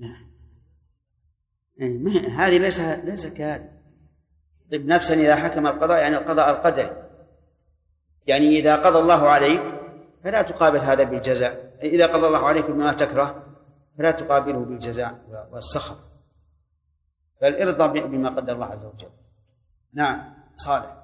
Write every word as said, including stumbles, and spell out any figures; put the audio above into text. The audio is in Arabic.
هذه ليس ليس كهذه. طب نفسا إذا حكم القضاء يعني القضاء القدري، يعني إذا قضى الله عليك فلا تقابل هذا بالجزاء، إذا قضى الله عليك بما تكره فلا تقابله بالجزاء والسخط، بل ارضى بما قدر الله عز وجل. نعم صالح.